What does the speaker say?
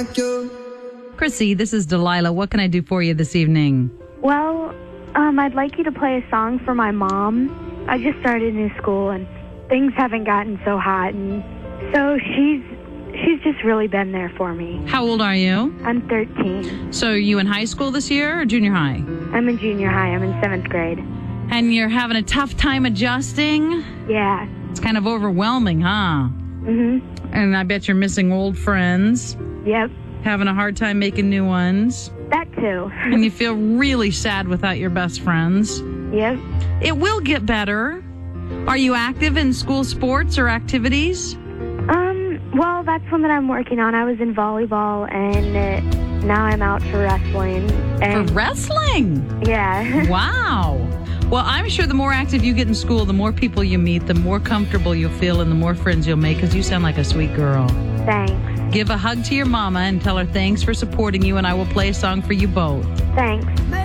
like you. Chrissy, this is Delilah. What can I do for you this evening? Well, I'd like you to play a song for my mom. I just started new school, and things haven't gotten so hot, and so she's just really been there for me. How old are you? I'm 13. So are you in high school this year or junior high? I'm in junior high. I'm in 7th grade. And you're having a tough time adjusting? Yeah. It's kind of overwhelming, huh? Mm-hmm. And I bet you're missing old friends, Yep. having a hard time making new ones, That too. and you feel really sad without your best friends. Yep. It will get better. Are you active in school sports or activities? Well, that's one that I'm working on. I was in volleyball, and now I'm out for wrestling. For And wrestling? yeah. Wow. Well, I'm sure the more active you get in school, the more people you meet, the more comfortable you'll feel, and the more friends you'll make, because you sound like a sweet girl. Thanks. Give a hug to your mama and tell her thanks for supporting you, and I will play a song for you both. Thanks.